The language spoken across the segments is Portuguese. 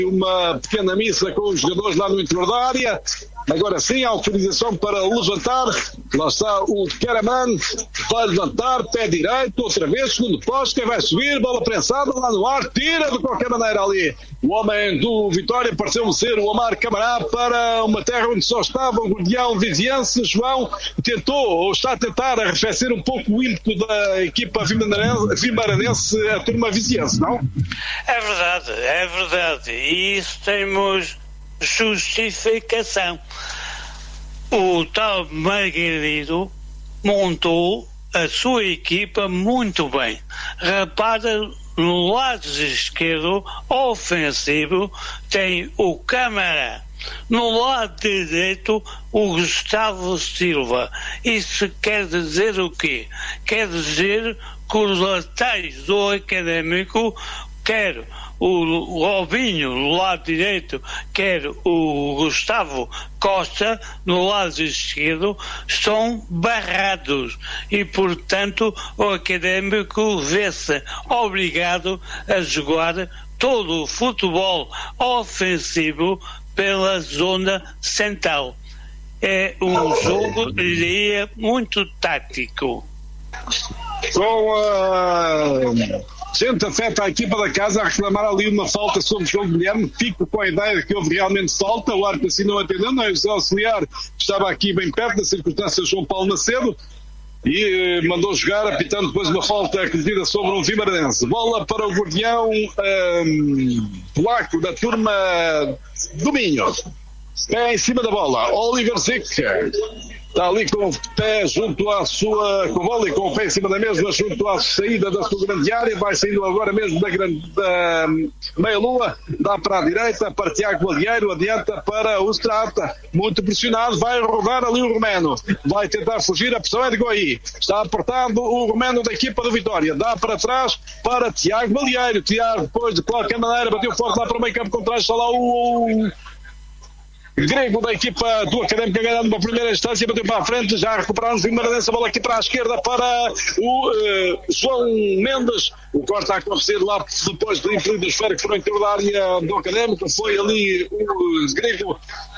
uma pequena missa com os jogadores lá no interior da área. Agora sim, a autorização para levantar. Lá está o Karaman, vai levantar, pé direito, outra vez, segundo posto, quem vai subir, bola prensada lá no ar, tira de qualquer maneira ali. O homem do Vitória pareceu-me ser o Omar Camará, para uma terra onde só estava o Guardião Viziense. João tentou, ou está a tentar, arrefecer um pouco o ímpeto da equipa vimaranense, a turma viziense, não? É verdade. E isso temos justificação. O tal Margarido montou a sua equipa muito bem. Repara, no lado esquerdo ofensivo tem o Camará, no lado direito o Gustavo Silva. Isso quer dizer o quê? Quer dizer que os laterais do Académico, quer o Robinho no lado direito, quer o Gustavo Costa no lado esquerdo, estão barrados e, portanto, o Académico vê-se obrigado a jogar todo o futebol ofensivo pela zona central. É um jogo, diria, muito tático. Gente afeta a equipa da casa a reclamar ali uma falta sobre o João Guilherme. Fico com a ideia de que houve realmente falta. O árbitro assim não atendeu, não é? O auxiliar estava aqui bem perto da circunstância, João Paulo Macedo, e mandou jogar, apitando depois uma falta cometida sobre um vimaranense. Bola para o guardião polaco da turma do Minho. Pé em cima da bola, Oliver Zick. Está ali com o pé junto à sua, com a bola e com o pé em cima da mesma, junto à saída da sua grande área. Vai saindo agora mesmo da meia-lua, dá para a direita, para Tiago Malheiro, adianta para o Strata, muito pressionado, vai rodar ali o romeno, vai tentar fugir, a pressão é de Goi, está apertado o romeno da equipa do Vitória, dá para trás para Tiago Malheiro. Tiago, depois de qualquer maneira, bateu forte lá para o meio campo com trás, está lá o grego da equipa do Académico, a ganhar numa primeira instância, bateu para a frente, já recuperamos Vimaranense, a bola aqui para a esquerda para o João Mendes. O corte está a acontecer lá depois do infeliz da esfera que foram em torno da área do Académico. Foi ali o grego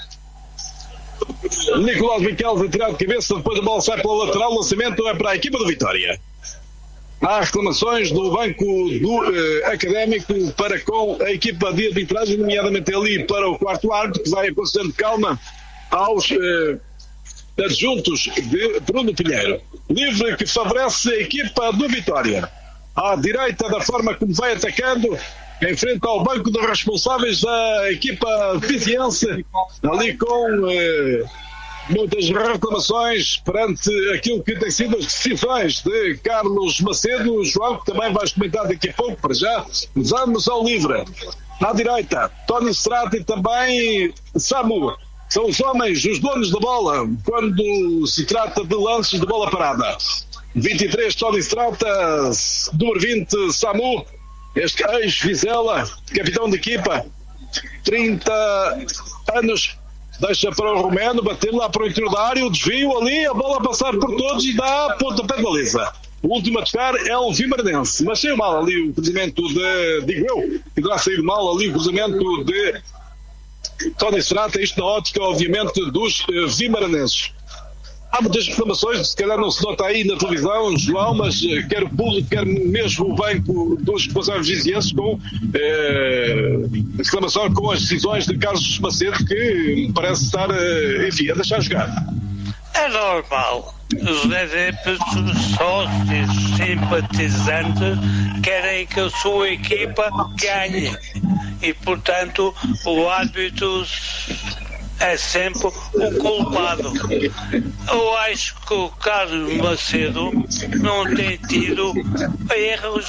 Nicolás Miquel a tirar de cabeça, depois a bola sai pela lateral, o lançamento é para a equipa do Vitória. Há reclamações do banco do Académico para com a equipa de arbitragem, nomeadamente ali para o quarto árbitro, que vai aconselhando calma aos adjuntos de Bruno Pinheiro. Livre que favorece a equipa do Vitória. À direita, da forma como vai atacando, em frente ao banco dos responsáveis da equipa viziense, ali com muitas reclamações perante aquilo que tem sido as decisões de Carlos Macedo. João, que também vais comentar daqui a pouco. Para já, vamos ao livre. À direita, Tony Strata e também Samu. São os homens, os donos da bola, quando se trata de lances de bola parada. 23, Tony Strata, número 20, Samu, este ex-Vizela, capitão de equipa, 30 anos. Deixa para o romeno, bater lá para o interior da área, o desvio ali, a bola a passar por todos e dá pontapé de baliza. O último a tocar é o Vimaranense, mas saiu mal ali o cruzamento digo eu, que terá saído mal ali o cruzamento de Tony Strata, isto na ótica, obviamente, dos vimaranenses. Há muitas reclamações, se calhar não se nota aí na televisão, João, mas quer o público, quer mesmo o banco dos responsáveis vizienses com reclamação com as decisões de Carlos Macedo, que parece estar, enfim, a deixar jogar. É normal. Os adeptos, sócios, simpatizantes querem que a sua equipa ganhe. E, portanto, o árbitro é sempre o culpado. Eu acho que o Carlos Macedo não tem tido erros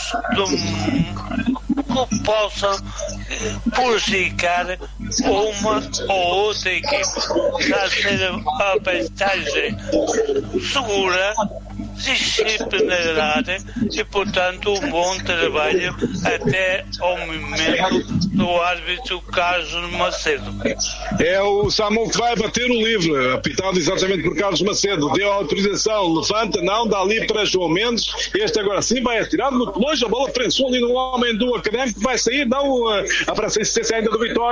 que possam prejudicar uma ou outra equipe. Está a ser a arbitragem segura, disciplinada e, portanto, um bom trabalho até ao momento do árbitro Carlos Macedo. É o Samu que vai bater o livre, apitado exatamente por Carlos Macedo. Deu a autorização, levanta, não, dá ali para João Mendes. Este agora sim vai atirar muito longe, a bola prensou ali no homem do Académico, vai sair, não, aparece a insistência ainda do Vitória.